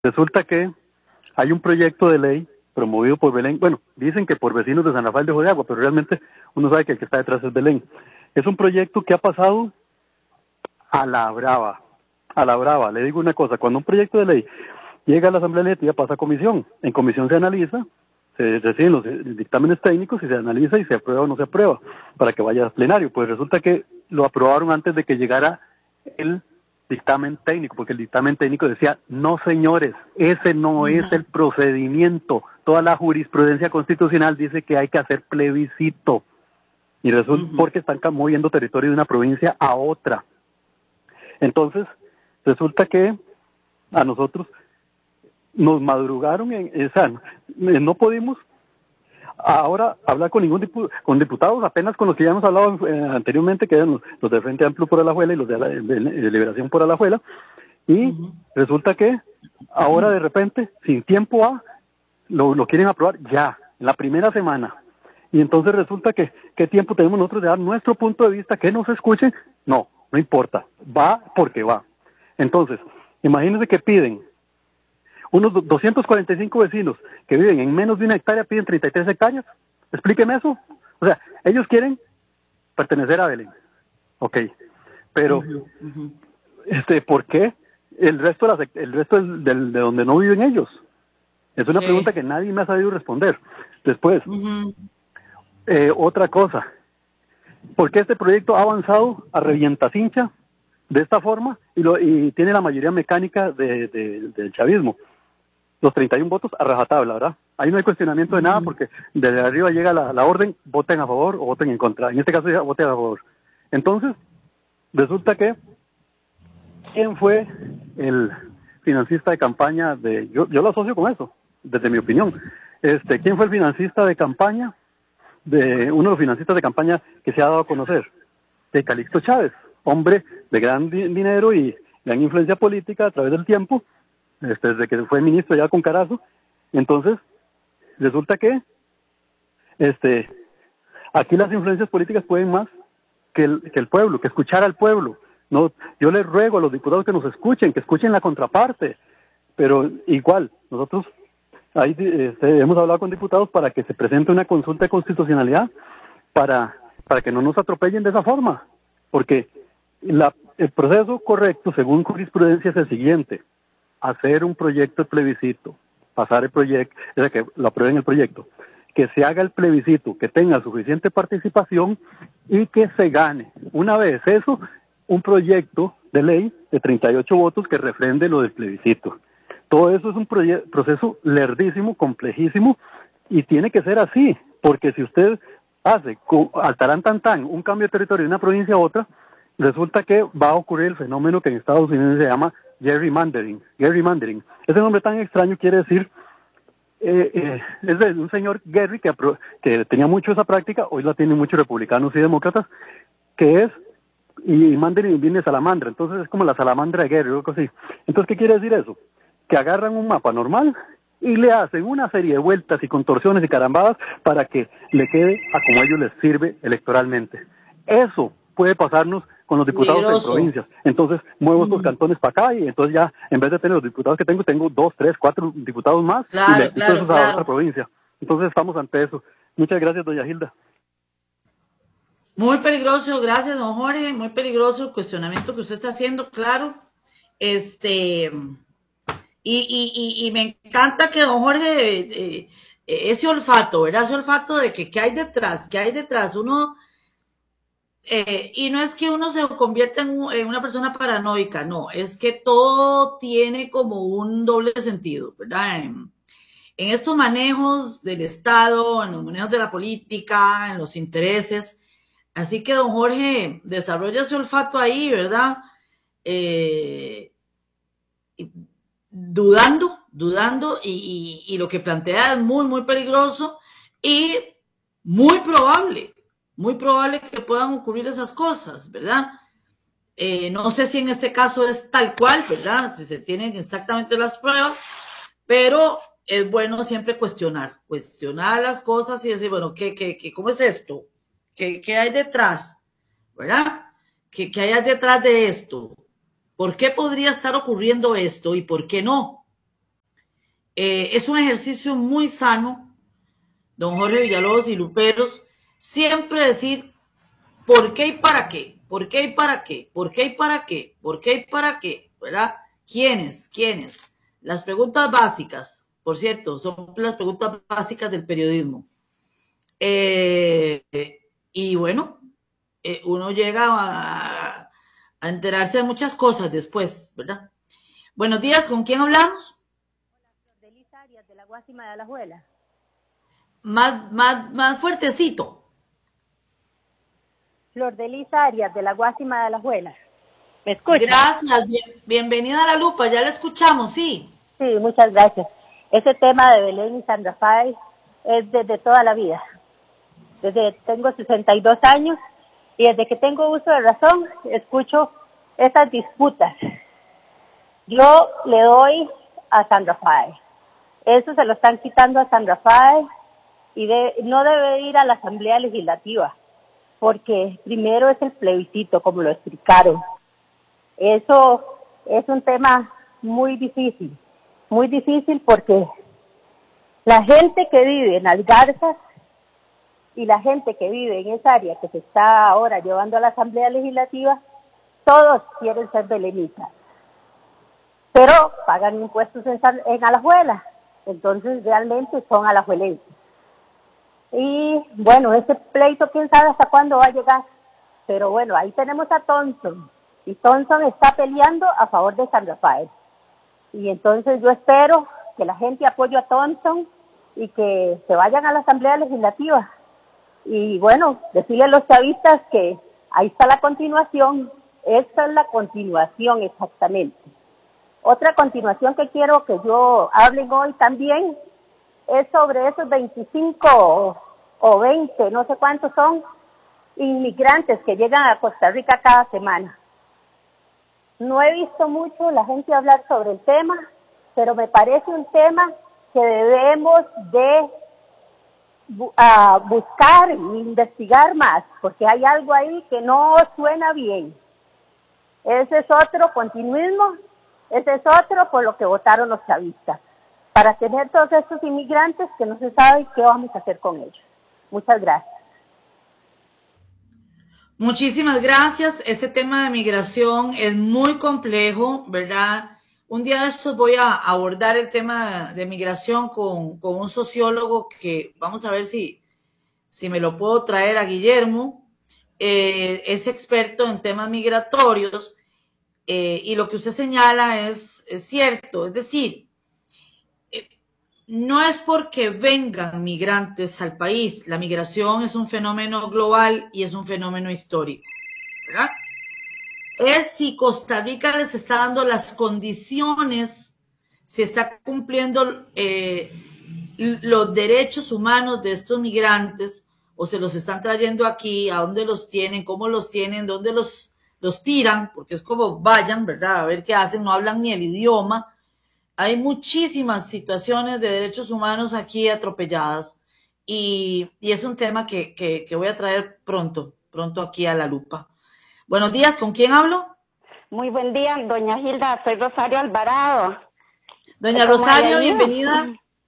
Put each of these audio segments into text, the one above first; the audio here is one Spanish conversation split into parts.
Resulta que hay un proyecto de ley promovido por Belén, bueno, dicen que por vecinos de San Rafael de Ojo de Agua, pero realmente uno sabe que el que está detrás es Belén. Es un proyecto que ha pasado a la brava, a la brava. Le digo una cosa, cuando un proyecto de ley llega a la Asamblea Legislativa pasa a comisión, en comisión se analiza, se reciben los dictámenes técnicos y se analiza y se aprueba o no se aprueba para que vaya al plenario. Pues resulta que lo aprobaron antes de que llegara el dictamen técnico, porque el dictamen técnico decía, no señores, ese no es el procedimiento, toda la jurisprudencia constitucional dice que hay que hacer plebiscito, y resulta porque están moviendo territorio de una provincia a otra. Entonces, resulta que a nosotros nos madrugaron, o sea, no pudimos ahora hablar con con diputados, apenas con los que ya hemos hablado anteriormente, que eran los de Frente Amplio por Alajuela y los de Liberación por Alajuela, y resulta que ahora de repente, sin tiempo lo quieren aprobar ya, en la primera semana. Y entonces resulta que, ¿qué tiempo tenemos nosotros de dar nuestro punto de vista? ¿Que nos escuchen? No importa, va porque va. Entonces, imagínense que piden unos 245 vecinos que viven en menos de 1 hectárea, piden 33 hectáreas. Explíqueme eso. O sea, ellos quieren pertenecer a Belén. Ok. Pero, ¿por qué el resto de donde no viven ellos? Es una pregunta que nadie me ha sabido responder. Después, otra cosa. ¿Por qué este proyecto ha avanzado a revientacincha de esta forma y tiene la mayoría mecánica del chavismo? Los 31 votos a rajatabla, ¿verdad? Ahí no hay cuestionamiento de nada porque desde arriba llega la orden, voten a favor o voten en contra. En este caso ya voten a favor. Entonces, resulta que, ¿quién fue el financista de campaña yo lo asocio con eso, desde mi opinión. ¿Quién fue el financista de campaña uno de los financistas de campaña que se ha dado a conocer? De Calixto Chávez, hombre de gran dinero y gran influencia política a través del tiempo, desde que fue ministro ya con Carazo. Entonces, resulta que aquí las influencias políticas pueden más que el pueblo, que escuchar al pueblo. No, yo les ruego a los diputados que nos escuchen, que escuchen la contraparte, pero igual, nosotros ahí hemos hablado con diputados para que se presente una consulta de constitucionalidad para que no nos atropellen de esa forma, porque el proceso correcto, según jurisprudencia, es el siguiente: hacer un proyecto de plebiscito, pasar el proyecto, o sea, que lo aprueben el proyecto, que se haga el plebiscito, que tenga suficiente participación y que se gane. Una vez eso, un proyecto de ley de 38 votos que refrende lo del plebiscito. Todo eso es un proceso lerdísimo, complejísimo, y tiene que ser así, porque si usted hace al tarantantán un cambio de territorio de una provincia a otra, resulta que va a ocurrir el fenómeno que en Estados Unidos se llama gerrymandering. Ese nombre tan extraño quiere decir, es de un señor Gary que tenía mucho esa práctica, hoy la tienen muchos republicanos y demócratas, que es, y mandering viene de salamandra, entonces es como la salamandra de Gary o algo así. Entonces, ¿qué quiere decir eso? Que agarran un mapa normal y le hacen una serie de vueltas y contorsiones y carambadas para que le quede a como a ellos les sirve electoralmente. Eso puede pasarnos con los diputados de provincias. Entonces muevo estos cantones para acá y entonces ya, en vez de tener los diputados que tengo 2, 3, 4 diputados más, y le quito esos a otra provincia. Entonces estamos ante eso. Muchas gracias, doña Hilda. Muy peligroso, gracias, don Jorge, muy peligroso el cuestionamiento que usted está haciendo, claro. Y me encanta que don Jorge, ese olfato, ¿verdad? Ese olfato de que qué hay detrás, uno, y no es que uno se convierta en una persona paranoica, no, es que todo tiene como un doble sentido, ¿verdad? En estos manejos del Estado, en los manejos de la política, en los intereses. Así que, don Jorge, desarrolla ese olfato ahí, ¿verdad? Dudando, y lo que plantea es muy, muy peligroso y muy probable que puedan ocurrir esas cosas, ¿verdad? No sé si en este caso es tal cual, ¿verdad? Si se tienen exactamente las pruebas, pero es bueno siempre cuestionar las cosas y decir, bueno, ¿cómo es esto? ¿Qué hay detrás? ¿Verdad? ¿Qué hay detrás de esto? ¿Por qué podría estar ocurriendo esto y por qué no? Es un ejercicio muy sano, don Jorge Villalobos y Luperos, siempre decir por qué y para qué, por qué y para qué, por qué y para qué, por qué y para qué, ¿verdad? ¿Quiénes? ¿Quiénes? Las preguntas básicas, por cierto, son las preguntas básicas del periodismo. Eh, y bueno, uno llega a enterarse de muchas cosas después, ¿verdad? Buenos días, ¿con quién hablamos? De Liz Arias, de la Guásima de Alajuela. Más fuertecito. Flor de Liz Arias, de la Guásima de Alajuela. ¿Me escucha? Gracias, bienvenida a La Lupa, ya la escuchamos, sí. Sí, muchas gracias. Ese tema de Belén y San Rafael es desde toda la vida. Tengo 62 años y desde que tengo uso de razón escucho esas disputas. Yo le doy a San Rafael. Eso se lo están quitando a San Rafael y no debe ir a la Asamblea Legislativa, porque primero es el plebiscito, como lo explicaron. Eso es un tema muy difícil porque la gente que vive en Algarzas y la gente que vive en esa área que se está ahora llevando a la Asamblea Legislativa, todos quieren ser belenistas, pero pagan impuestos en Alajuela, entonces realmente son alajuelenses. Y bueno, ese pleito quién sabe hasta cuándo va a llegar, pero bueno, ahí tenemos a Thompson, y Thompson está peleando a favor de San Rafael, y entonces yo espero que la gente apoye a Thompson y que se vayan a la Asamblea Legislativa, y bueno, decirle a los chavistas que ahí está la continuación, esta es la continuación exactamente. Otra continuación que quiero que yo hablen hoy también es sobre esos 25 o 20, no sé cuántos son, inmigrantes que llegan a Costa Rica cada semana. No he visto mucho la gente hablar sobre el tema, pero me parece un tema que debemos de buscar e investigar más, porque hay algo ahí que no suena bien. Ese es otro continuismo, ese es otro por lo que votaron los chavistas, para tener todos estos inmigrantes que no se sabe qué vamos a hacer con ellos. Muchas gracias. Muchísimas gracias. Este tema de migración es muy complejo, ¿verdad? Un día de estos voy a abordar el tema de migración con un sociólogo que vamos a ver si me lo puedo traer a Guillermo. Es experto en temas migratorios y lo que usted señala es cierto. Es decir, no es porque vengan migrantes al país. La migración es un fenómeno global y es un fenómeno histórico, ¿verdad? Es si Costa Rica les está dando las condiciones, si está cumpliendo los derechos humanos de estos migrantes, o se los están trayendo aquí, a dónde los tienen, cómo los tienen, dónde los tiran, porque es como vayan, ¿verdad? A ver qué hacen, no hablan ni el idioma. Hay muchísimas situaciones de derechos humanos aquí atropelladas y es un tema que voy a traer pronto aquí a La Lupa. Buenos días, ¿con quién hablo? Muy buen día, doña Hilda, soy Rosario Alvarado. Doña Rosario, bienvenida.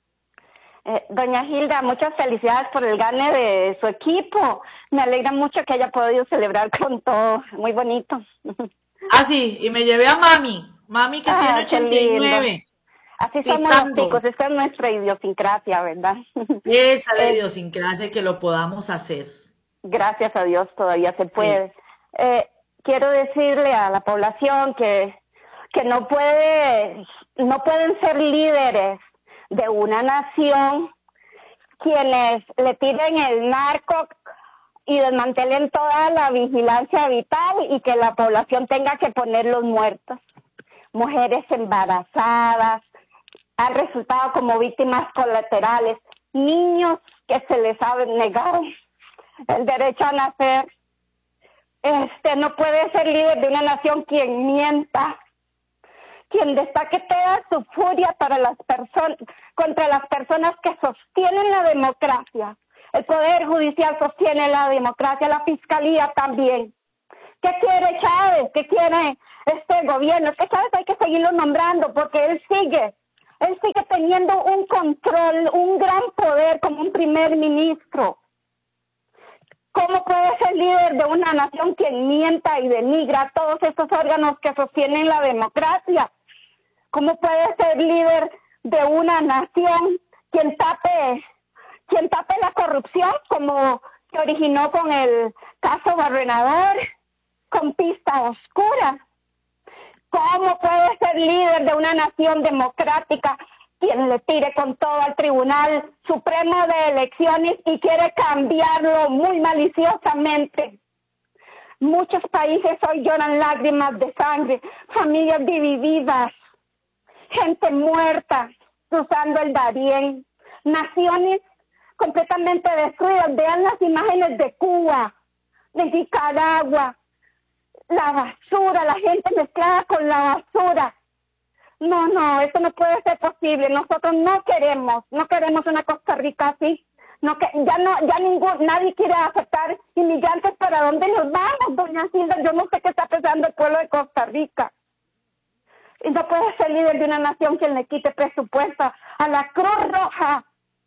Doña Hilda, muchas felicidades por el gane de su equipo. Me alegra mucho que haya podido celebrar con todo, muy bonito. Ah, sí, y me llevé a mami que tiene 89. Así somos los chicos, esta es nuestra idiosincrasia, ¿verdad? Esa es la idiosincrasia que lo podamos hacer. Gracias a Dios todavía se puede. Sí. Quiero decirle a la población que no pueden ser líderes de una nación quienes le tiren el narco y desmantelen toda la vigilancia vital y que la población tenga que poner los muertos. Mujeres embarazadas han resultado como víctimas colaterales, niños que se les ha negado el derecho a nacer. No puede ser líder de una nación quien mienta, quien destaque toda su furia contra las personas que sostienen la democracia. El Poder Judicial sostiene la democracia, la Fiscalía también. ¿Qué quiere Chávez? ¿Qué quiere este gobierno? Es que Chávez hay que seguirlo nombrando porque él sigue Él sigue teniendo un control, un gran poder como un primer ministro. ¿Cómo puede ser líder de una nación quien mienta y denigra todos estos órganos que sostienen la democracia? ¿Cómo puede ser líder de una nación quien tape la corrupción como se originó con el caso Barrenador, con pista oscura? ¿Cómo puede ser líder de una nación democrática quien le tire con todo al Tribunal Supremo de Elecciones y quiere cambiarlo muy maliciosamente? Muchos países hoy lloran lágrimas de sangre, familias divididas, gente muerta cruzando el Darién, naciones completamente destruidas. Vean las imágenes de Cuba, de Nicaragua, la basura, la gente mezclada con la basura. No, eso no puede ser posible. Nosotros no queremos una Costa Rica así. Nadie quiere aceptar inmigrantes. ¿Para dónde nos vamos, doña Hilda? Yo no sé qué está pensando el pueblo de Costa Rica. Y no puede ser líder de una nación quien le quite presupuesto a la Cruz Roja,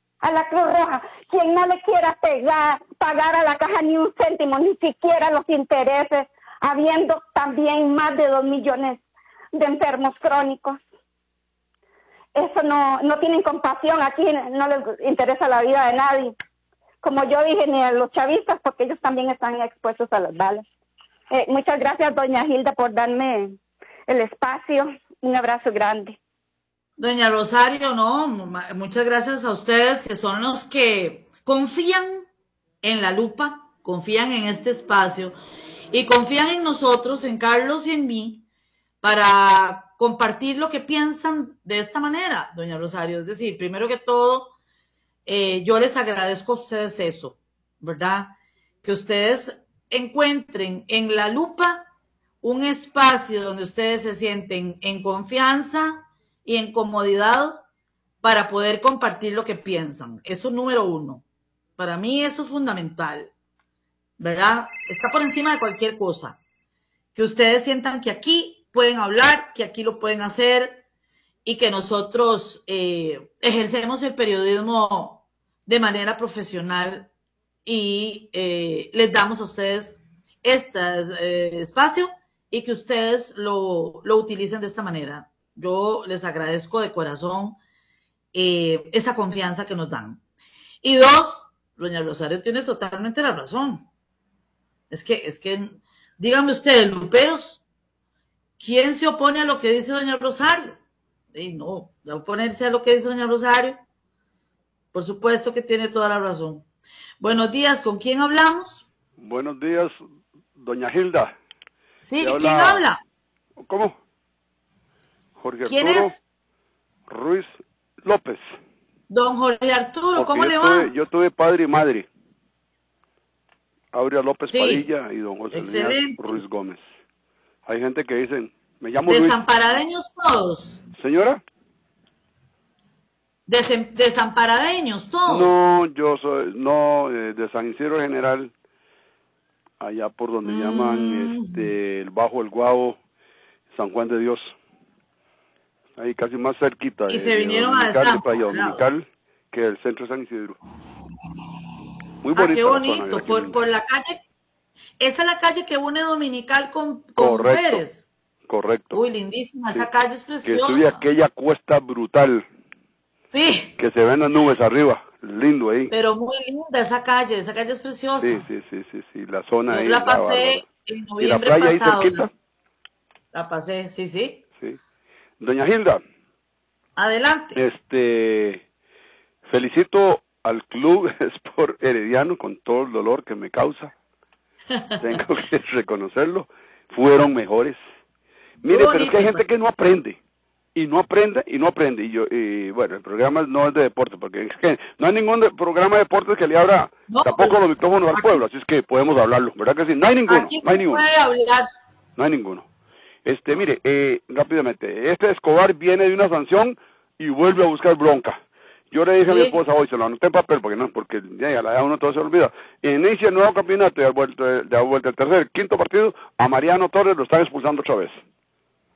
quien no le quiera pagar a la caja ni un céntimo, ni siquiera los intereses, habiendo también más de 2 millones de enfermos crónicos. Eso no tienen compasión, aquí no les interesa la vida de nadie. Como yo dije, ni a los chavistas, porque ellos también están expuestos a las balas. Muchas gracias, doña Hilda, por darme el espacio. Un abrazo grande. Doña Rosario, no, muchas gracias a ustedes que son los que confían en La Lupa, confían en este espacio y confían en nosotros, en Carlos y en mí, para compartir lo que piensan de esta manera, doña Rosario. Es decir, primero que todo, yo les agradezco a ustedes eso, ¿verdad? Que ustedes encuentren en La Lupa un espacio donde ustedes se sienten en confianza y en comodidad para poder compartir lo que piensan. Eso número uno. Para mí eso es fundamental, ¿verdad? Está por encima de cualquier cosa. Que ustedes sientan que aquí pueden hablar, que aquí lo pueden hacer y que nosotros ejercemos el periodismo de manera profesional y les damos a ustedes este espacio y que ustedes lo utilicen de esta manera. Yo les agradezco de corazón esa confianza que nos dan. Y dos, doña Rosario tiene totalmente la razón. Es que díganme ustedes, luperos, ¿quién se opone a lo que dice doña Rosario? No, de oponerse a lo que dice doña Rosario, por supuesto que tiene toda la razón. Buenos días, ¿con quién hablamos? Buenos días, doña Hilda. Sí, ¿quién habla? ¿Cómo? Jorge ¿Quién Arturo es? Ruiz López. Don Jorge Arturo, ¿cómo le va? Yo tuve padre y madre. Aurea López Sí. Padilla y don José Luis Ruiz Gómez. Hay gente que dicen, me llamo Luis. ¿Desamparadeños todos? ¿Señora? ¿Desamparadeños todos? No, yo soy, de San Isidro General, allá por donde llaman el Bajo El Guavo, San Juan de Dios. Ahí casi más cerquita. Y se vinieron a Dominical, que el centro de San Isidro. Muy bonito. Qué bonito. Por la calle. Esa es la calle que une Dominical con Pérez. Correcto. Uy, lindísima. Sí. Esa calle es preciosa. Que sube aquella cuesta brutal. Sí. Que se ven las nubes arriba. Lindo ahí. Pero muy linda esa calle es preciosa. Sí. La zona ahí. La pasé en noviembre ¿Y la playa pasado. ahí cerquita? La pasé, sí. Doña Hilda. Adelante. Felicito al Club Sport Herediano con todo el dolor que me causa. Tengo que reconocerlo. Fueron mejores. Mire, pero es que hay gente que no aprende. Y no aprende. Y bueno, el programa no es de deporte, porque es que no hay ningún programa de deportes que le abra tampoco los micrófonos al pueblo, así es que podemos hablarlo, ¿verdad que sí? No hay ninguno. Aquí no hay ninguno. Puede hablar. No hay ninguno. Mire, rápidamente, Escobar viene de una sanción y vuelve a buscar bronca. Yo le dije a mi esposa hoy, se lo anoté en papel, porque ya la uno todo se olvida. Inicia el nuevo campeonato, de vuelta el tercer, quinto partido, a Mariano Torres lo están expulsando otra vez.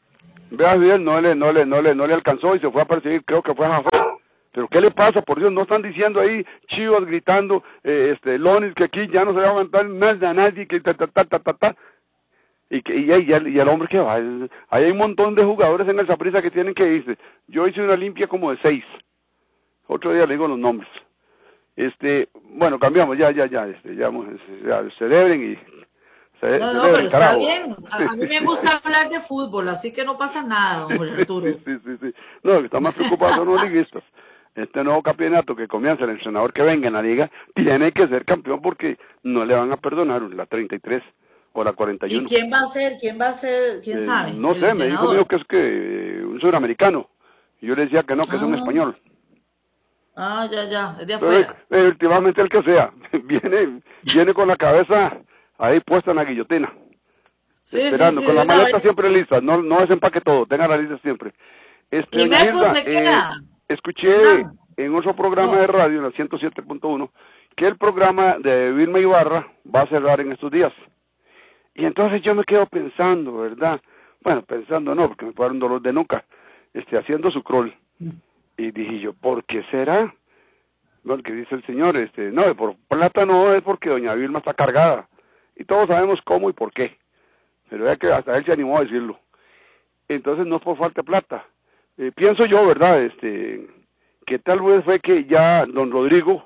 Vea, Fidel, no le alcanzó y se fue a perseguir, creo que fue a Jafé. Pero ¿qué le pasa? Por Dios, no están diciendo ahí chivas gritando, Lonis, que aquí ya no se va a aguantar nada a nadie, que ta. Y el hombre que va, ahí hay un montón de jugadores en el Saprissa que tienen que irse. Yo hice una limpia como de 6. Otro día le digo los nombres. Bueno, cambiamos, ya celebren y... No, pero está bien. A mí me gusta hablar de fútbol, así que no pasa nada, don Jorge Arturo. Sí. No, lo que está más preocupado son los liguistas. Este nuevo campeonato que comienza, el entrenador que venga en la liga, tiene que ser campeón porque no le van a perdonar la 33 o la 41. ¿Y quién va a ser? ¿Quién sabe? No sé, me dijo mío que es que un sudamericano. Yo le decía que no, que es un español. Ya, es de afuera. Pero últimamente el que sea, viene con la cabeza ahí puesta en la guillotina. Esperando, con la maleta siempre lista, no desempaque todo, tenga la lista siempre. Y Melford se queda. Escuché en otro programa de radio, en la 107.1, que el programa de Vilma Ibarra va a cerrar en estos días. Y entonces yo me quedo pensando, ¿verdad? Bueno, pensando no, porque me puede dar un dolor de nuca, haciendo su crawl. Y dije yo, ¿por qué será? Bueno, que dice el señor, no, por plata no, es porque doña Vilma está cargada. Y todos sabemos cómo y por qué. Pero es que hasta él se animó a decirlo. Entonces no es por falta de plata. Pienso yo, ¿verdad? Que tal vez fue que ya don Rodrigo,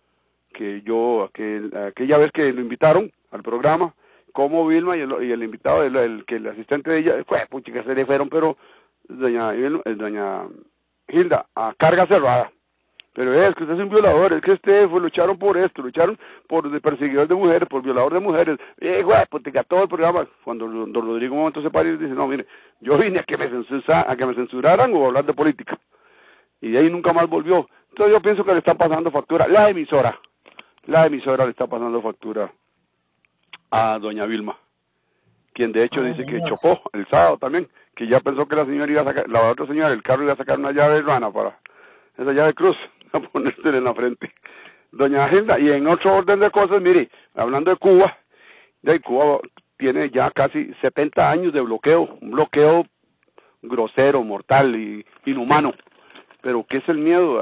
aquella vez que lo invitaron al programa, como Vilma y el invitado, el asistente de ella, que se le fueron, pero doña Hilda, a carga cerrada. Pero es que usted es un violador, es que lucharon por esto, lucharon por perseguidor de mujeres, por violador de mujeres. Todo el programa. Cuando don Rodrigo un momento se para y dice, no, mire, yo vine a que me censuraran o a hablar de política. Y de ahí nunca más volvió. Entonces yo pienso que le está pasando factura, la emisora le está pasando factura a doña Vilma, quien de hecho dice que chocó el sábado también, que ya pensó que la señora iba a sacar, la otra señora del carro iba a sacar una llave rana para esa llave cruz, a ponérsela en la frente. Doña Hilda, y en otro orden de cosas, mire, hablando de Cuba tiene ya casi 70 años de bloqueo, un bloqueo grosero, mortal y inhumano. Pero ¿qué es el miedo?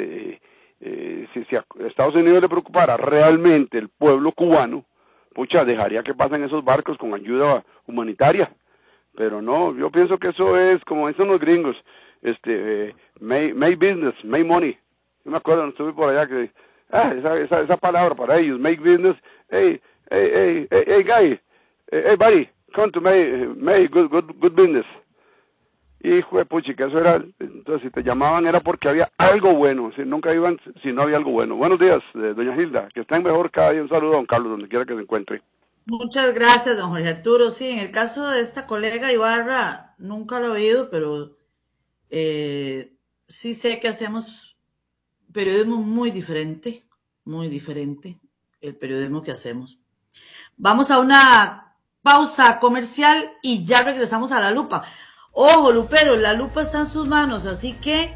Si a Estados Unidos le preocupara realmente el pueblo cubano, dejaría que pasen esos barcos con ayuda humanitaria. Pero no, yo pienso que eso es, como dicen los gringos, make business, make money. Yo me acuerdo, estuve por allá que, esa palabra para ellos, make business, hey guy, hey buddy, come to make good business. Hijo de puchica, eso era, entonces si te llamaban era porque había algo bueno, si nunca iban si no había algo bueno. Buenos días, doña Hilda, que estén mejor cada día. Un saludo a don Carlos, donde quiera que se encuentre. Muchas gracias, don Jorge Arturo. Sí, en el caso de esta colega Ibarra, nunca lo he oído, pero sí sé que hacemos periodismo muy diferente el periodismo que hacemos. Vamos a una pausa comercial y ya regresamos a La Lupa. Ojo, Lupero, la lupa está en sus manos, así que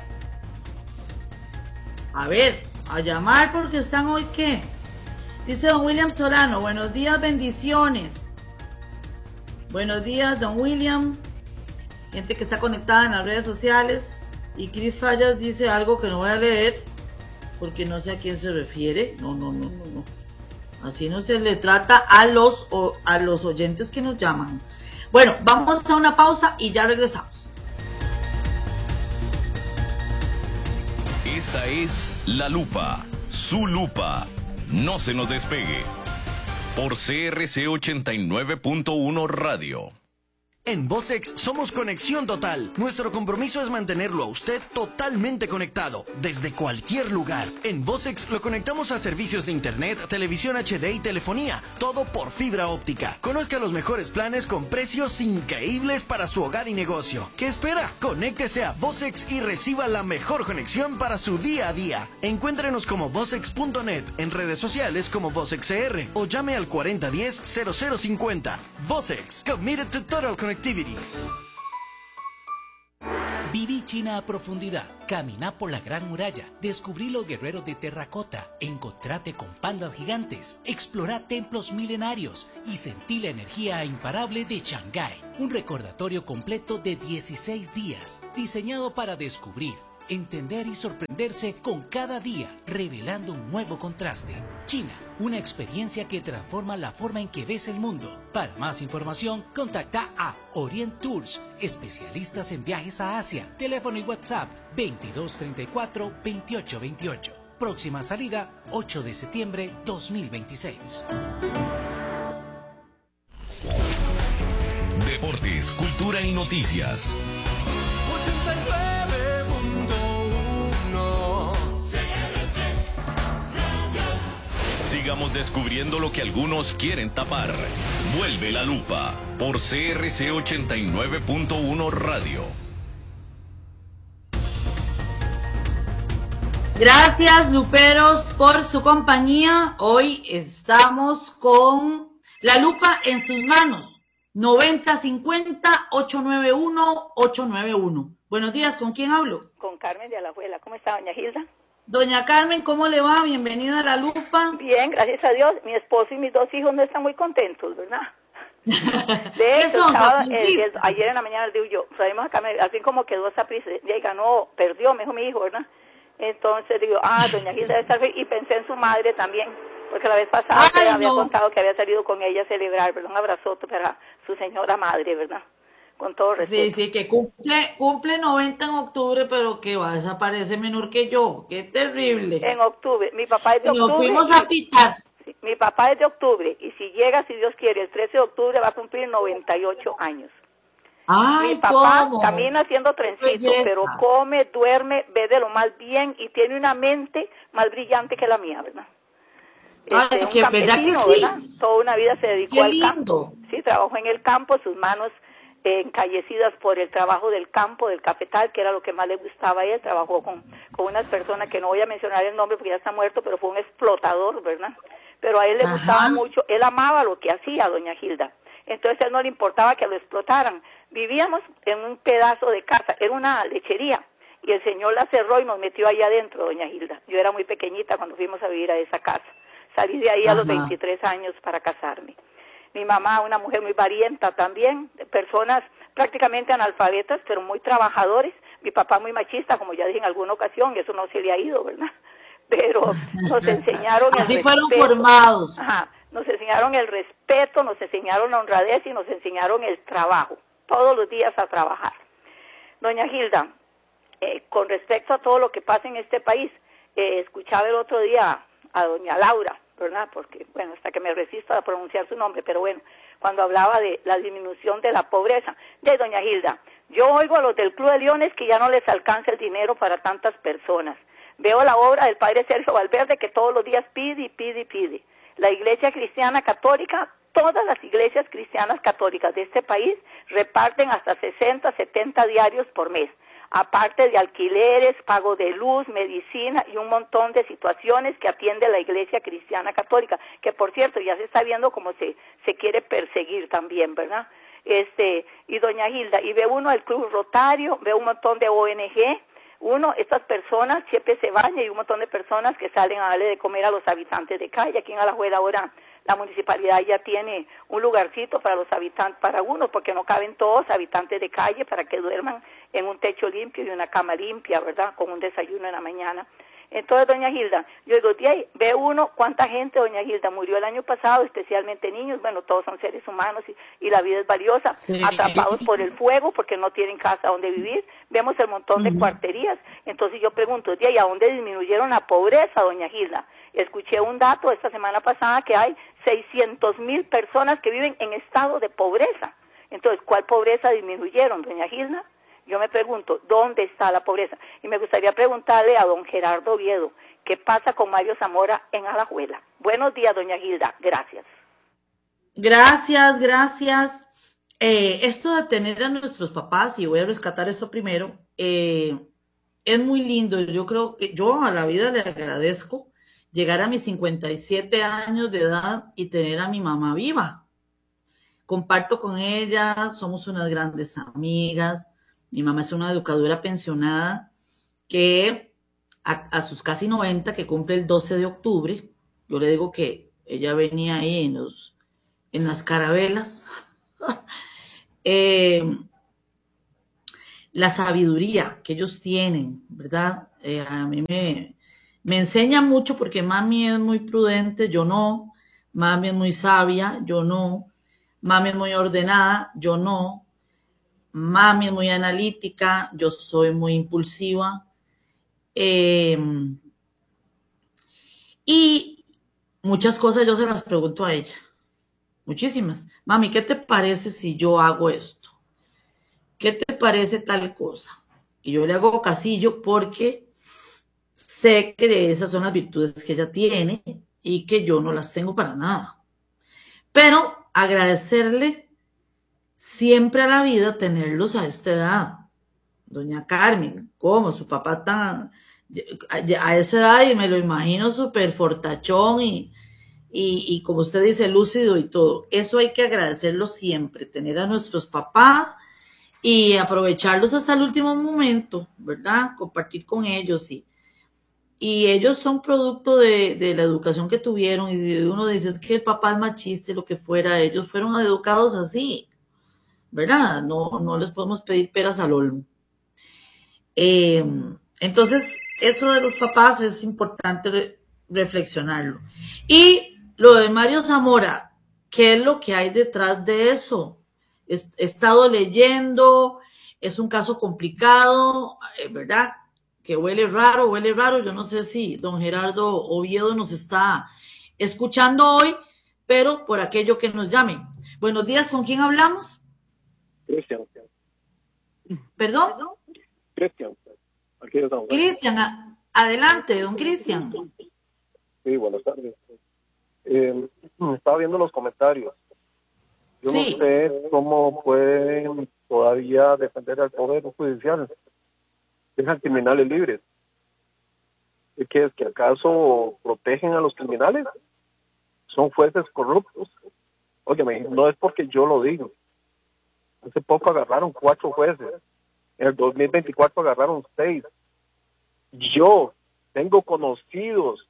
a ver, a llamar porque están hoy, ¿qué? Dice don William Solano, buenos días, bendiciones. Buenos días, don William. Gente que está conectada en las redes sociales. Y Cris Fallas dice algo que no voy a leer porque no sé a quién se refiere. No. Así no se le trata a los oyentes que nos llaman. Bueno, vamos a una pausa y ya regresamos. Esta es La Lupa, su lupa. No se nos despegue. Por CRC 89.1 Radio. En Vocex somos conexión total. Nuestro compromiso es mantenerlo a usted totalmente conectado, desde cualquier lugar. En Vocex lo conectamos a servicios de internet, televisión HD y telefonía, todo por fibra óptica. Conozca los mejores planes con precios increíbles para su hogar y negocio. ¿Qué espera? Conéctese a Vocex y reciba la mejor conexión para su día a día. Encuéntrenos como vocex.net, en redes sociales como VocexCR o llame al 4010-0050. Vocex, committed to total connectivity. Viví China a profundidad, caminá por la Gran Muralla, descubrí los guerreros de terracota, encontrate con pandas gigantes, explorá templos milenarios y sentí la energía imparable de Shanghái. Un recordatorio completo de 16 días, diseñado para descubrir, entender y sorprenderse con cada día, revelando un nuevo contraste. China, una experiencia que transforma la forma en que ves el mundo. Para más información, contacta a Orient Tours, especialistas en viajes a Asia. Teléfono y WhatsApp 2234-2828. Próxima salida, 8 de septiembre 2026. Deportes, cultura y noticias. 89.1 Sigamos descubriendo lo que algunos quieren tapar. Vuelve la lupa por CRC 89.1 Radio. Gracias, luperos, por su compañía. Hoy estamos con la lupa en sus manos. 9050-891-891. Buenos días, ¿con quién hablo? Con Carmen de Alajuela. ¿Cómo está, doña Gilda? Doña Carmen, ¿cómo le va? Bienvenida a la lupa. Bien, gracias a Dios. Mi esposo y mis 2 hijos no están muy contentos, ¿verdad? De hecho, ayer en la mañana le digo yo, salimos acá, así como quedó esa prisa, ya ganó, perdió, me dijo mi hijo, ¿verdad? Entonces digo, doña Gilda debe estar feliz, y pensé en su madre también, porque la vez pasada me había contado que había salido con ella a celebrar, ¿verdad? Un abrazote para su señora madre, ¿verdad? Con todo respeto. Sí, que cumple 90 en octubre, pero que va a desaparecer menor que yo. ¡Qué terrible! En octubre. Mi papá es de octubre. Nos fuimos a pitar. Sí, mi papá es de octubre, y si llega, si Dios quiere, el 13 de octubre va a cumplir 98 años. Ay, mi papá ¿cómo? camina haciendo trencito, pero come, duerme, ve de lo más bien y tiene una mente más brillante que la mía, ¿verdad? Ay, que verdad que sí. ¿verdad? Toda una vida se dedicó al campo. Sí, trabajó en el campo, sus manos encallecidas por el trabajo del campo, del cafetal, que era lo que más le gustaba a él. Trabajó con unas personas que no voy a mencionar el nombre porque ya está muerto, pero fue un explotador, ¿verdad? Pero a él le gustaba mucho, él amaba lo que hacía, doña Gilda. Entonces a él no le importaba que lo explotaran. Vivíamos en un pedazo de casa, era una lechería, y el señor la cerró y nos metió ahí adentro, doña Gilda. Yo era muy pequeñita cuando fuimos a vivir a esa casa. Salí de ahí a los 23 años para casarme. Mi mamá, una mujer muy valiente también, personas prácticamente analfabetas, pero muy trabajadores. Mi papá muy machista, como ya dije en alguna ocasión, eso no se le ha ido, ¿verdad? Pero nos enseñaron el respeto. Así fueron formados. Ajá, nos enseñaron el respeto, nos enseñaron la honradez y nos enseñaron el trabajo. Todos los días a trabajar. Doña Gilda, con respecto a todo lo que pasa en este país, escuchaba el otro día a doña Laura, ¿verdad? Porque, bueno, hasta que me resisto a pronunciar su nombre, pero bueno, cuando hablaba de la disminución de la pobreza. De doña Gilda, yo oigo a los del Club de Leones que ya no les alcanza el dinero para tantas personas. Veo la obra del padre Sergio Valverde que todos los días pide y pide y pide. La Iglesia Cristiana Católica, todas las iglesias cristianas católicas de este país reparten hasta 60, 70 diarios por mes. Aparte de alquileres, pago de luz, medicina y un montón de situaciones que atiende la Iglesia Cristiana Católica, que por cierto ya se está viendo cómo se quiere perseguir también, ¿verdad? Y doña Gilda, y ve uno el Club Rotario, ve un montón de ONG, estas personas, Chepe se baña y un montón de personas que salen a darle de comer a los habitantes de calle. Aquí en Alajuela ahora la municipalidad ya tiene un lugarcito para los habitantes, para uno, porque no caben todos habitantes de calle, para que duerman en un techo limpio y una cama limpia, ¿verdad? Con un desayuno en la mañana. Entonces, doña Gilda, yo digo, ve uno cuánta gente, doña Gilda, murió el año pasado, especialmente niños, bueno, todos son seres humanos y la vida es valiosa, atrapados por el fuego porque no tienen casa donde vivir. Vemos el montón de cuarterías. Entonces yo pregunto, ¿y a dónde disminuyeron la pobreza, doña Gilda? Escuché un dato esta semana pasada que hay 600,000 personas que viven en estado de pobreza. Entonces, ¿cuál pobreza disminuyeron, doña Gilda? Yo me pregunto, ¿dónde está la pobreza? Y me gustaría preguntarle a don Gerardo Oviedo, ¿qué pasa con Mario Zamora en Alajuela? Buenos días, doña Gilda. Gracias. Gracias. Esto de tener a nuestros papás, y voy a rescatar esto primero, es muy lindo. Yo creo que yo a la vida le agradezco llegar a mis 57 años de edad y tener a mi mamá viva. Comparto con ella, somos unas grandes amigas. Mi mamá es una educadora pensionada que a sus casi 90, que cumple el 12 de octubre, yo le digo que ella venía ahí en las carabelas. La sabiduría que ellos tienen, ¿verdad? A mí me enseña mucho porque mami es muy prudente, yo no. Mami es muy sabia, yo no. Mami es muy ordenada, yo no. Mami es muy analítica, yo soy muy impulsiva. Y muchas cosas yo se las pregunto a ella. Muchísimas. Mami, ¿qué te parece si yo hago esto? ¿Qué te parece tal cosa? Y yo le hago casillo porque sé que esas son las virtudes que ella tiene y que yo no las tengo para nada. Pero agradecerle siempre a la vida tenerlos a esta edad. Doña Carmen, ¿cómo? Su papá tan a esa edad, y me lo imagino súper fortachón y como usted dice, lúcido y todo. Eso hay que agradecerlo siempre, tener a nuestros papás y aprovecharlos hasta el último momento, ¿verdad? Compartir con ellos y ellos son producto de la educación que tuvieron. Y si uno dice es que el papá es machista y lo que fuera, ellos fueron educados así, ¿verdad? No les podemos pedir peras al olmo. Entonces, eso de los papás es importante reflexionarlo. Y lo de Mario Zamora, ¿qué es lo que hay detrás de eso? He estado leyendo, es un caso complicado, ¿verdad? Que huele raro. Yo no sé si don Gerardo Oviedo nos está escuchando hoy, pero por aquello que nos llamen. Buenos días, ¿con quién hablamos? Cristian. ¿Perdón? Cristian. Cristian, adelante, don Cristian. Sí, buenas tardes. Estaba viendo los comentarios. Yo no sé cómo pueden todavía defender al Poder Judicial. Dejan criminales libres. ¿Qué es? ¿Que acaso protegen a los criminales? Son jueces corruptos. Óyeme, no es porque yo lo digo. Hace poco agarraron 4 jueces. En el 2024 agarraron 6. Yo tengo conocidos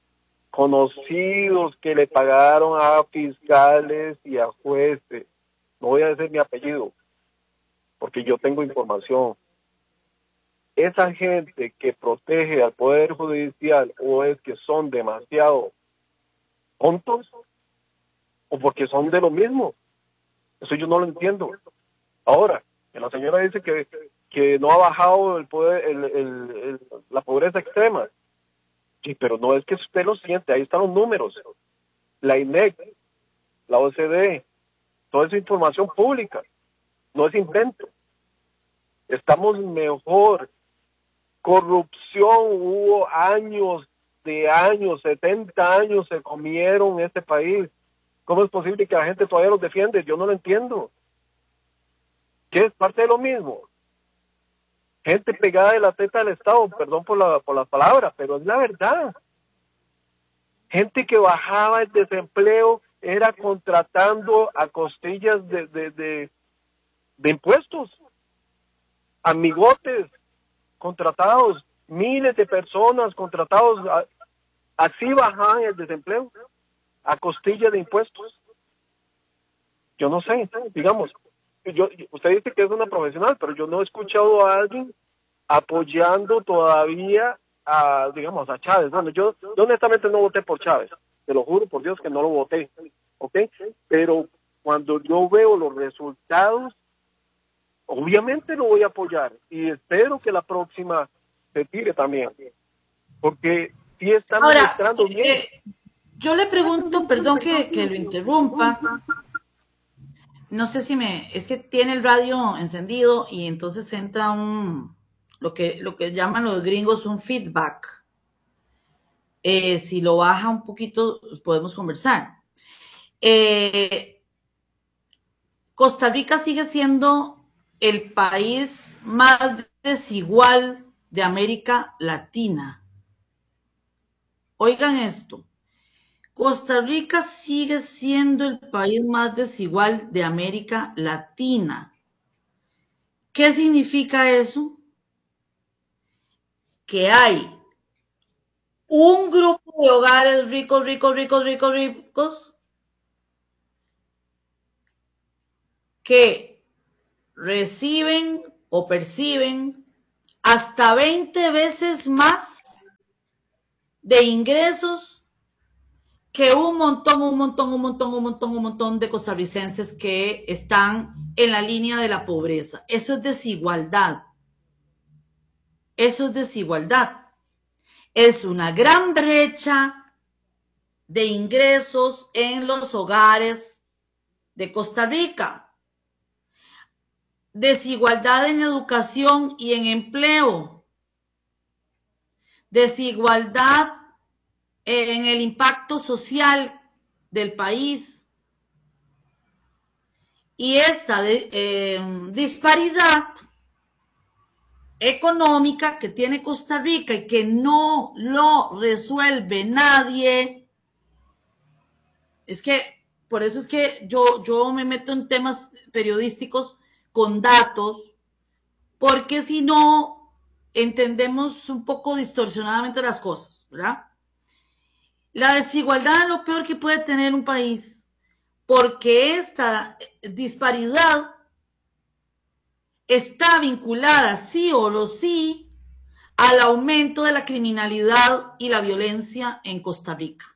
que le pagaron a fiscales y a jueces. No voy a decir mi apellido, porque yo tengo información. Esa gente que protege al Poder Judicial, o es que son demasiado tontos, o porque son de lo mismo. Eso yo no lo entiendo. Ahora, que la señora dice que no ha bajado el poder, la pobreza extrema. Sí, pero no es que usted lo siente, ahí están los números. La INEC, la OCDE, toda esa información pública, no es invento. Estamos mejor. Corrupción, hubo años, 70 años se comieron este país. ¿Cómo es posible que la gente todavía los defiende? Yo no lo entiendo. ¿Qué es parte de lo mismo? Gente pegada de la teta del Estado, perdón por la palabra, pero es la verdad. Gente que bajaba el desempleo era contratando a costillas de impuestos. Amigotes contratados, miles de personas contratados, así bajaban el desempleo, a costilla de impuestos. Yo no sé, digamos, usted dice que es una profesional, pero yo no he escuchado a alguien apoyando todavía a Chávez. Bueno, yo honestamente no voté por Chávez, te lo juro por Dios que no lo voté, ¿ok? Pero cuando yo veo los resultados, obviamente lo voy a apoyar y espero que la próxima se tire también, porque sí están mostrando bien. Yo le pregunto, perdón que lo interrumpa, no sé si es que tiene el radio encendido y entonces entra lo que llaman los gringos un feedback. Si lo baja un poquito, podemos conversar. Costa Rica sigue siendo el país más desigual de América Latina. Oigan esto. Costa Rica sigue siendo el país más desigual de América Latina. ¿Qué significa eso? Que hay un grupo de hogares ricos que reciben o perciben hasta 20 veces más de ingresos que un montón de costarricenses que están en la línea de la pobreza. Eso es desigualdad. Eso es desigualdad. Es una gran brecha de ingresos en los hogares de Costa Rica. Desigualdad en educación y en empleo. Desigualdad en el impacto social del país. Y esta disparidad económica que tiene Costa Rica y que no lo resuelve nadie. Es que, por eso es que yo me meto en temas periodísticos con datos, porque si no, entendemos un poco distorsionadamente las cosas, ¿verdad? La desigualdad es lo peor que puede tener un país, porque esta disparidad está vinculada sí o no sí al aumento de la criminalidad y la violencia en Costa Rica.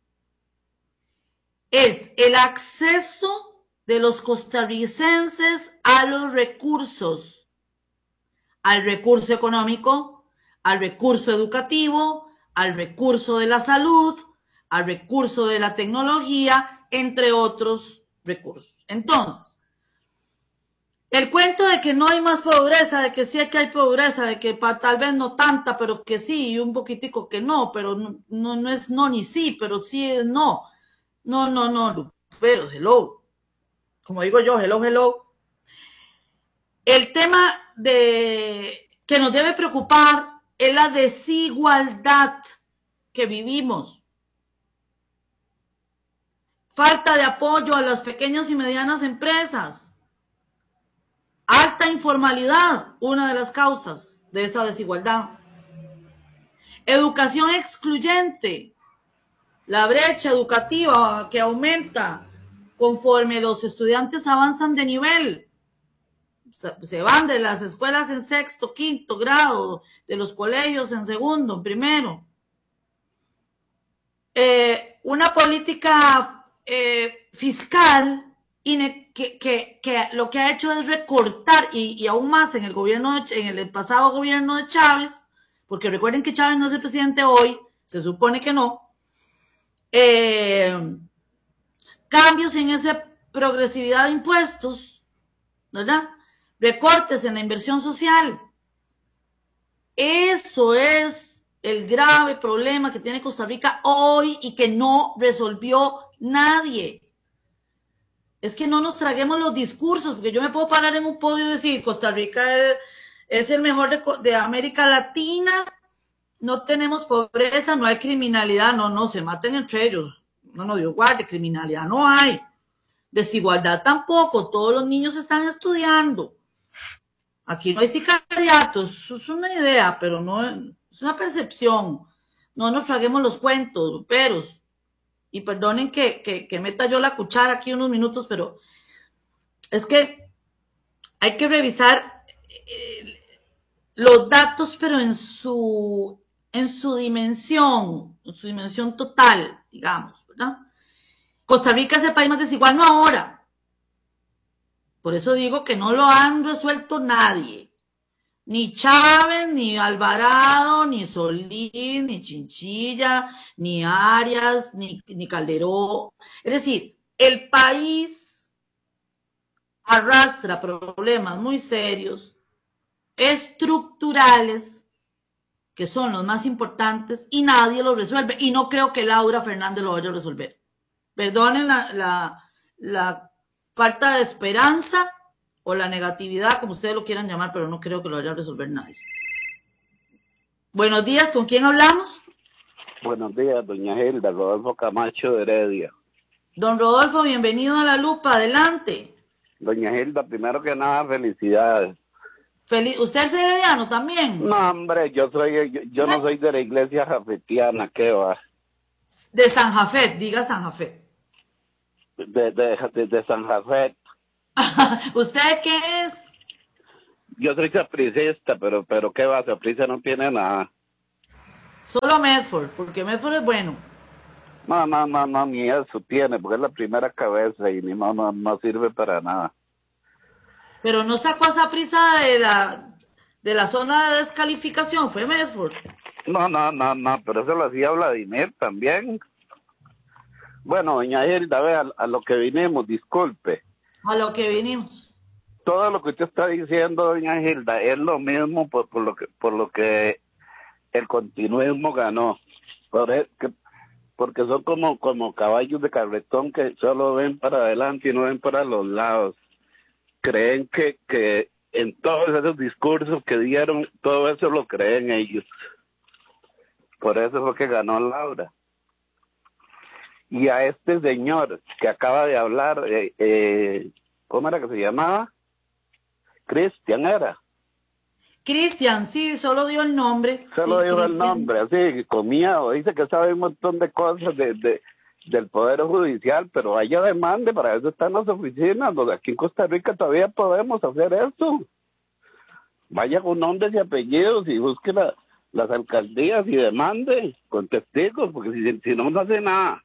Es el acceso de los costarricenses a los recursos, al recurso económico, al recurso educativo, al recurso de la salud, al recurso de la tecnología, entre otros recursos. Entonces, el cuento de que no hay más pobreza, de que sí que hay pobreza, de que tal vez no tanta, pero que sí, y un poquitico que no, pero no es no ni sí, pero sí es no. No, pero hello. Como digo yo, hello. El tema que nos debe preocupar es la desigualdad que vivimos. Falta de apoyo a las pequeñas y medianas empresas. Alta informalidad, una de las causas de esa desigualdad. Educación excluyente. La brecha educativa que aumenta conforme los estudiantes avanzan de nivel. Se van de las escuelas en sexto, quinto grado, de los colegios en segundo, en primero. Una política fiscal que lo que ha hecho es recortar y aún más en el pasado gobierno de Chávez, porque recuerden que Chávez no es el presidente hoy, se supone que no. Cambios en esa progresividad de impuestos, ¿verdad? Recortes en la inversión social. Eso es el grave problema que tiene Costa Rica hoy y que no resolvió nadie. Es que no nos traguemos los discursos, porque yo me puedo parar en un podio y decir Costa Rica es el mejor de América Latina. No tenemos pobreza, no hay criminalidad, no, se maten entre ellos. No, Dios guarde, criminalidad no hay. Desigualdad tampoco, todos los niños están estudiando. Aquí no hay sicariatos, eso es una idea, pero no es una percepción. No nos traguemos los cuentos, peros. Y perdonen que meta yo la cuchara aquí unos minutos, pero es que hay que revisar los datos, pero en su dimensión total, digamos, ¿verdad? Costa Rica es el país más desigual, no ahora. Por eso digo que no lo han resuelto nadie. Ni Chávez, ni Alvarado, ni Solís, ni Chinchilla, ni Arias, ni Calderón. Es decir, el país arrastra problemas muy serios, estructurales, que son los más importantes, y nadie los resuelve. Y no creo que Laura Fernández lo vaya a resolver. Perdonen la falta de esperanza o la negatividad, como ustedes lo quieran llamar, pero no creo que lo vaya a resolver nadie. Buenos días, ¿con quién hablamos? Buenos días, doña Hilda, Rodolfo Camacho de Heredia. Don Rodolfo, bienvenido a La Lupa, adelante. Doña Hilda, primero que nada, felicidades. ¿Usted es herediano también? No, hombre, yo no soy de la iglesia jafetiana, ¿qué va? De San Jafet, diga San Jafet. De San Jafet. ¿Usted qué es? Yo soy sapricista, pero ¿qué va? Saprissa no tiene nada. Solo Medford, porque Medford es bueno. No, ni eso tiene, porque es la primera cabeza y no sirve para nada. Pero no sacó a Saprissa de la zona de descalificación, fue Medford. No, pero eso lo hacía Vladimir también. Bueno, doña Hilda, vea, a lo que vinimos, disculpe. A lo que vinimos. Todo lo que usted está diciendo, doña Hilda, es lo mismo por lo que el continuismo ganó. Porque son como caballos de carretón que solo ven para adelante y no ven para los lados. Creen que en todos esos discursos que dieron, todo eso lo creen ellos. Por eso es lo que ganó Laura. Y a este señor que acaba de hablar, ¿cómo era que se llamaba? Cristian era. Cristian, sí, solo dio el nombre. Solo sí, dio Cristian. el nombre, así, comía, dice que sabe un montón de cosas del Poder Judicial, pero vaya demande, para eso están las oficinas, donde aquí en Costa Rica todavía podemos hacer eso. Vaya con nombres y apellidos y busque las alcaldías y demande con testigos, porque si no, no hace nada.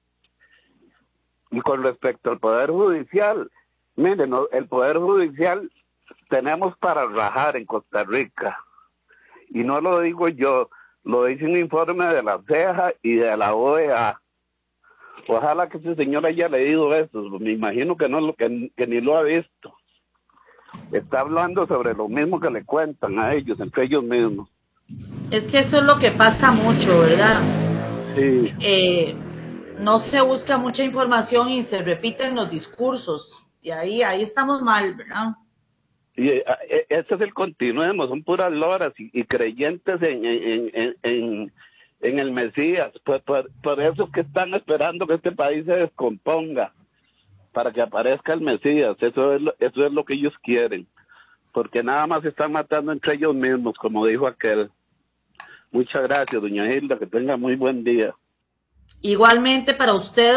Y con respecto al Poder Judicial, miren, el Poder Judicial tenemos para rajar en Costa Rica. Y no lo digo yo, lo dice un informe de la CEJA y de la OEA. Ojalá que ese señor haya leído eso, me imagino que no que ni lo ha visto. Está hablando sobre lo mismo que le cuentan a ellos, entre ellos mismos. Es que eso es lo que pasa mucho, ¿verdad? Sí. No se busca mucha información y se repiten los discursos. Y ahí estamos mal, ¿verdad? Y ese es el continuismo, son puras loras y creyentes en el Mesías. Por eso que están esperando que este país se descomponga, para que aparezca el Mesías. Eso es lo que ellos quieren, porque nada más se están matando entre ellos mismos, como dijo aquel. Muchas gracias, doña Hilda, que tenga muy buen día. Igualmente para usted,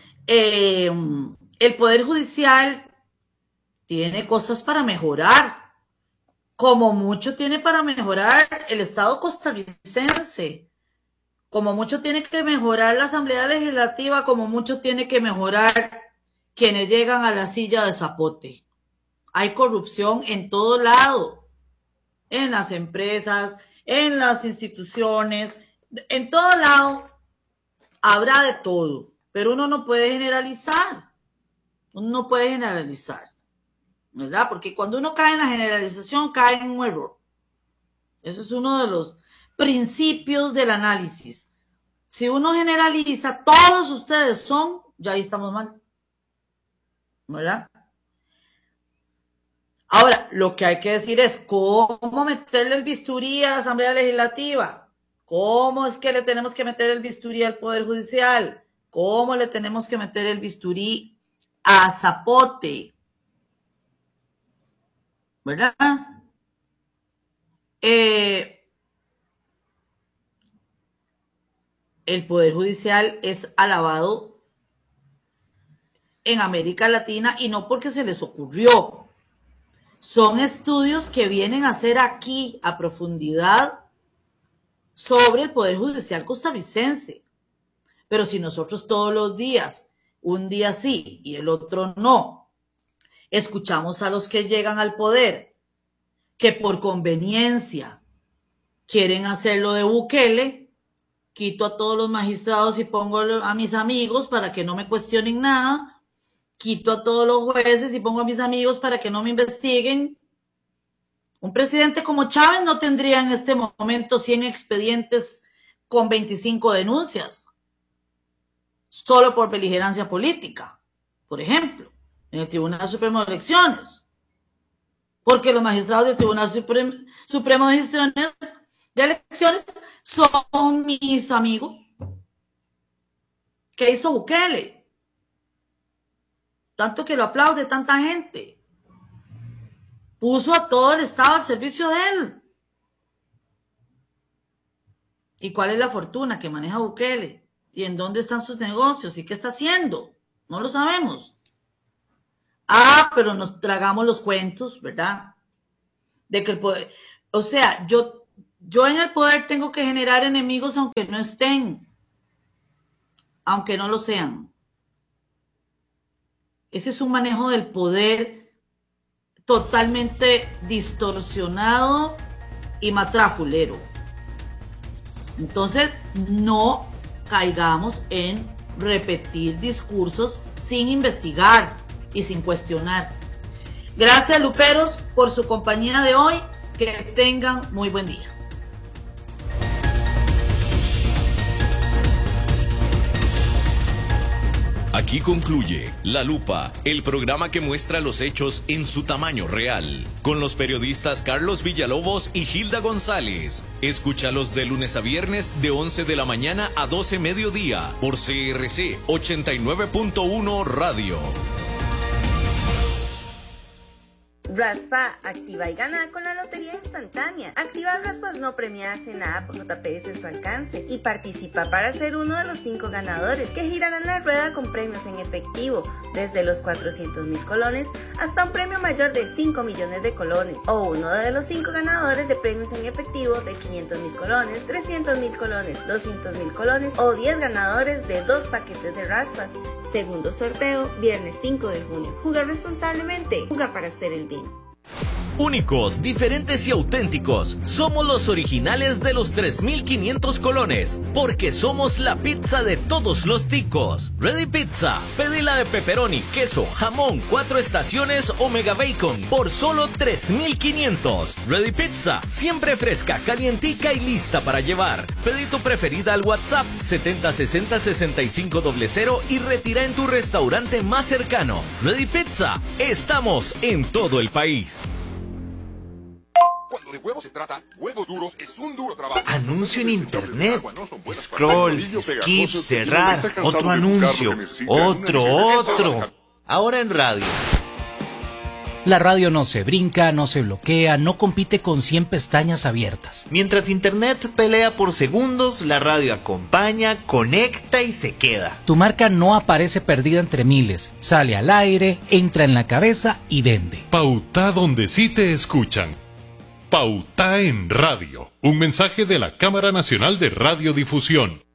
el Poder Judicial tiene cosas para mejorar, como mucho tiene para mejorar el Estado costarricense, como mucho tiene que mejorar la Asamblea Legislativa, como mucho tiene que mejorar quienes llegan a la silla de zapote. Hay corrupción en todo lado, en las empresas, en las instituciones, en todo lado habrá de todo, pero uno no puede generalizar, ¿verdad? Porque cuando uno cae en la generalización, cae en un error. Eso es uno de los principios del análisis. Si uno generaliza, todos ustedes son, ya ahí estamos mal, ¿verdad? Ahora, lo que hay que decir es cómo meterle el bisturí a la Asamblea Legislativa. ¿Cómo es que le tenemos que meter el bisturí al Poder Judicial? ¿Cómo le tenemos que meter el bisturí a Zapote? ¿Verdad? El Poder Judicial es alabado en América Latina y no porque se les ocurrió. Son estudios que vienen a hacer aquí a profundidad sobre el Poder Judicial costarricense. Pero si nosotros todos los días, un día sí y el otro no, escuchamos a los que llegan al poder, que por conveniencia quieren hacerlo de Bukele, quito a todos los magistrados y pongo a mis amigos para que no me cuestionen nada, quito a todos los jueces y pongo a mis amigos para que no me investiguen. Un presidente como Chávez no tendría en este momento 100 expedientes con 25 denuncias, solo por beligerancia política, por ejemplo, en el Tribunal Supremo de Elecciones. Porque los magistrados del Tribunal Supremo de Elecciones son mis amigos. ¿Qué hizo Bukele? Tanto que lo aplaude tanta gente. puso a todo el Estado al servicio de él. ¿Y cuál es la fortuna que maneja Bukele? ¿Y en dónde están sus negocios? ¿Y qué está haciendo? No lo sabemos. Pero nos tragamos los cuentos, ¿verdad? De que el poder... O sea, yo en el poder tengo que generar enemigos aunque no estén. Aunque no lo sean. Ese es un manejo del poder totalmente distorsionado y matrafulero. Entonces, no caigamos en repetir discursos sin investigar y sin cuestionar. Gracias, luperos, por su compañía de hoy. Que tengan muy buen día. Aquí concluye La Lupa, el programa que muestra los hechos en su tamaño real, con los periodistas Carlos Villalobos y Hilda González. Escúchalos de lunes a viernes de 11 de la mañana a 12 mediodía por CRC 89.1 Radio. Raspa, activa y gana con la Lotería Instantánea. Activa raspas no premiadas en la app JPS a su alcance y participa para ser uno de los 5 ganadores que girarán la rueda con premios en efectivo, desde los 400,000 colones hasta un premio mayor de 5 millones de colones, o uno de los 5 ganadores de premios en efectivo de 500,000 colones, 300,000 colones, 200,000 colones o 10 ganadores de 2 paquetes de raspas. Segundo sorteo, viernes 5 de junio. Juega responsablemente, juega para hacer el bien. Únicos, diferentes y auténticos. Somos los originales de los 3,500 colones, porque somos la pizza de todos los ticos. Ready Pizza. Pedila de pepperoni, queso, jamón, 4 estaciones o mega bacon por solo 3,500. Ready Pizza. Siempre fresca, calientica y lista para llevar. Pedí tu preferida al WhatsApp 7060-6500 y retira en tu restaurante más cercano. Ready Pizza. Estamos en todo el país. Cuando de huevos se trata, Huevos Duros es un duro trabajo. Anuncio en internet. Scroll, skip, cerrar. Otro anuncio. Otro. Ahora en radio. La radio no se brinca, no se bloquea, no compite con 100 pestañas abiertas. Mientras internet pelea por segundos, la radio acompaña, conecta y se queda. Tu marca no aparece perdida entre miles. Sale al aire, entra en la cabeza y vende. Pauta donde sí te escuchan. Pauta en Radio. Un mensaje de la Cámara Nacional de Radiodifusión.